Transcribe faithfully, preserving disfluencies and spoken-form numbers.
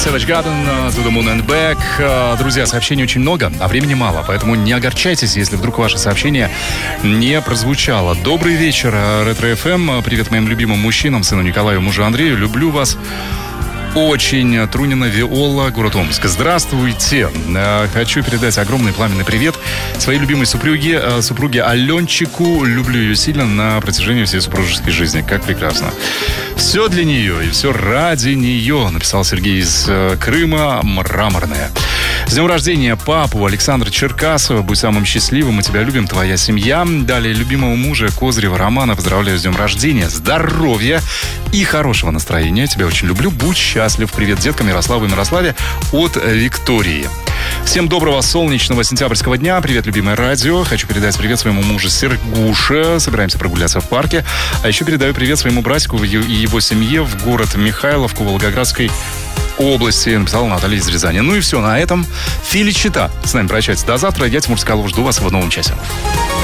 Savage Garden, To the Moon and Back. Друзья, сообщений очень много, а времени мало, поэтому не огорчайтесь, если вдруг ваше сообщение не прозвучало. Добрый вечер, Ретро-эф эм. Привет моим любимым мужчинам, сыну Николаю, мужу Андрею. Люблю вас очень. Трунина Виола, город Омск. Здравствуйте. Хочу передать огромный пламенный привет своей любимой супруге, супруге Аленчику. Люблю ее сильно на протяжении всей супружеской жизни. Как прекрасно. Все для нее и все ради нее, написал Сергей из Крыма, Мраморная. С днем рождения папу Александра Черкасова. Будь самым счастливым, мы тебя любим, твоя семья. Далее любимого мужа Козырева Романа. Поздравляю с днем рождения, здоровья и хорошего настроения. Тебя очень люблю, будь счастлив. Привет деткам Ярославу и Мирославе от Виктории. Всем доброго солнечного сентябрьского дня. Привет, любимое радио. Хочу передать привет своему мужу Сергуше. Собираемся прогуляться в парке. А еще передаю привет своему братику и его семье в город Михайловку Волгоградской области, написала Наталья из Рязани. Ну и все, на этом Филичита с нами прощается. До завтра. Я, Тимур Скалов, жду вас в новом часе.